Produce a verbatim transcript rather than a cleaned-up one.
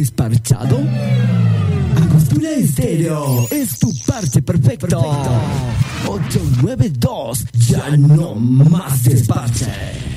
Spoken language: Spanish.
desparchado? Angostura Estéreo es tu parche perfecto. perfecto. ocho nueve dos, ya no más desparche.